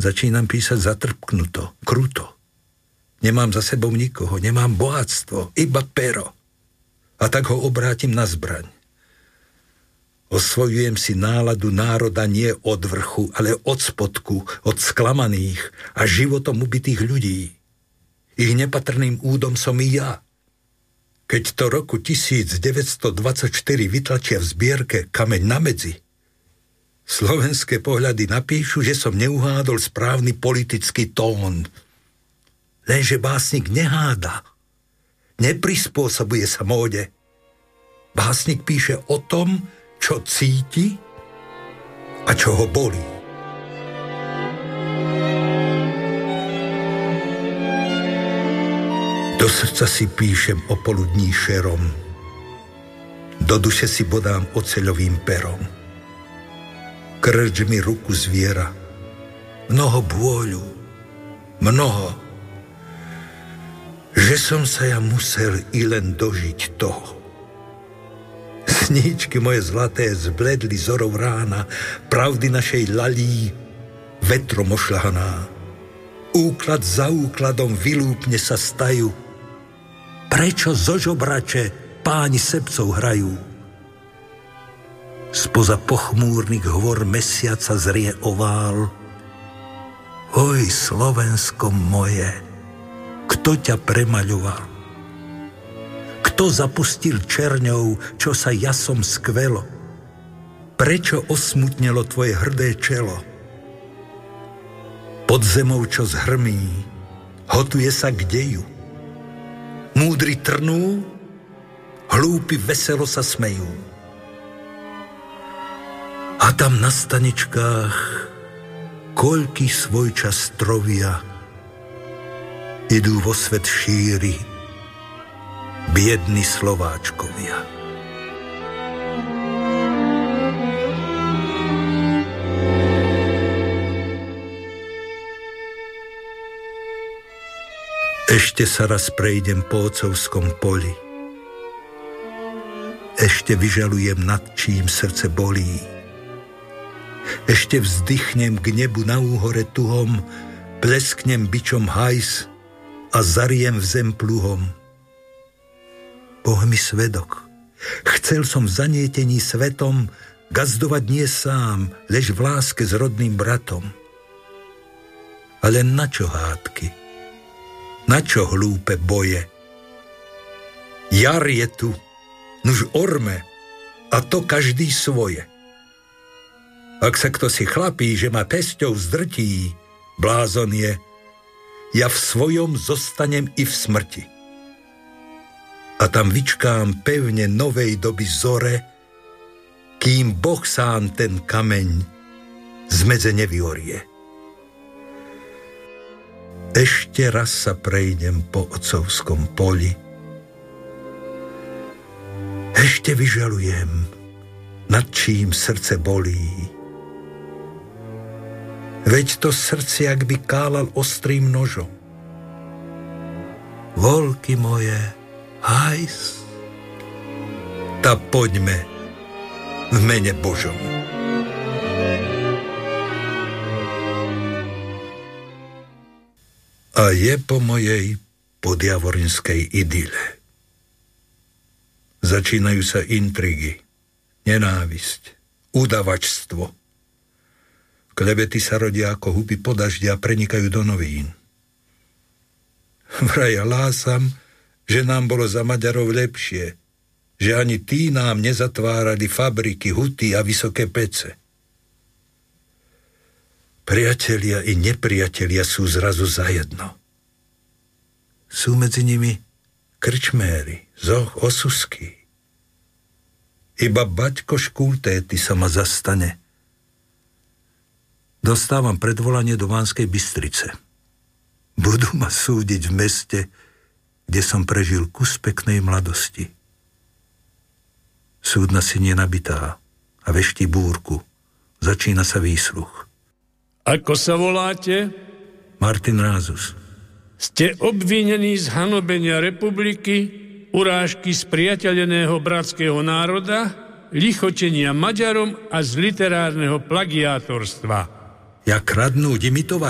Začínam písať zatrpknuto, kruto. Nemám za sebou nikoho, nemám bohatstvo, iba pero. A tak ho obrátim na zbraň. Osvojujem si náladu národa nie od vrchu, ale od spodku, od sklamaných a životom ubitých ľudí. Ich nepatrným údom som i ja. Keď to roku 1924 vytlačia v zbierke Kameň na medzi, slovenské pohľady napíšu, že som neuhádol správny politický tón. Lenže básnik neháda. Neprispôsobuje sa móde. Básnik píše o tom, čo cíti a čo ho bolí. Do srdca si píšem o poludní šerom, do duše si bodám oceľovým perom. Krč mi ruku zviera, mnoho bôľu, mnoho, že som sa ja musel i len dožiť toho. Sníčky moje zlaté zbledli zorou rána, pravdy našej lalí vetrom ošľahaná. Úklad za úkladom vylúpne sa stajú. Prečo zo žobrače páni sebcov hrajú? Spoza pochmúrnych hôr mesiaca zrie ovál. Oj, Slovensko moje, kto ťa premaľoval? Kto zapustil čerňou, čo sa jasom skvelo? Prečo osmutnelo tvoje hrdé čelo? Pod zemou, čo zhrmí, hotuje sa k deju. Múdri trnú, hlúpi veselo sa smejú. A tam na staničkách koľký svoj čas trovia, idú vo svet šíri biedni Slováčkovia. Ešte sa raz prejdem po otcovskom poli. Ešte vyžalujem, nad čím srdce bolí. Ešte vzdychnem k nebu na úhore tuhom, plesknem bičom hajs a zariem v zem pluhom. Boh mi svedok, chcel som v zanietení svetom gazdovať nie sám, lež v láske s rodným bratom. Ale na čo hádky? Na čo hlúpe boje? Jar je tu, nuž orme, a to každý svoje. Ak sa kto si chlapí, že ma pesťou zdrtí, blázon je, ja v svojom zostanem i v smrti. A tam vyčkám pevne novej doby zore, kým Boh sám ten kameň z medze nevyorie. Ešte raz sa prejdem po otcovskom poli. Ešte vyžalujem, nad čím srdce bolí. Veď to srdce, jak by kálal ostrým nožom. Volky moje, hajs, ta poďme v mene Božom. A je po mojej podjavorinskej idyle. Začínajú sa intrigy, nenávisť, udavačstvo. Klebety sa rodia ako huby po daždi a prenikajú do novín. Vraj ja hlásam, že nám bolo za Maďarov lepšie, že ani tí nám nezatvárali fabriky, huty a vysoké pece. Priatelia i nepriatelia sú zrazu zajedno. Sú medzi nimi krčméri, Zoch, Osusky. Iba Baťko Škultéty sa ma zastane. Dostávam predvolanie do Banskej Bystrice. Budú ma súdiť v meste, kde som prežil kus peknej mladosti. Súdna si nenabitá a veští búrku. Začína sa výsluch. Ako sa voláte? Martin Rázus. Ste obvinení z hanobenia republiky, urážky spriateľeného bratského národa, lichotenia Maďarom a z literárneho plagiátorstva. Ja kradnúť imitovať?